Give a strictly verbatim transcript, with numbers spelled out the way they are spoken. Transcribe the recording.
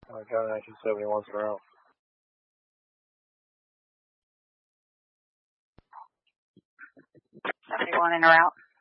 I got nineteen seventy-ones in a row. seventy-one in a route.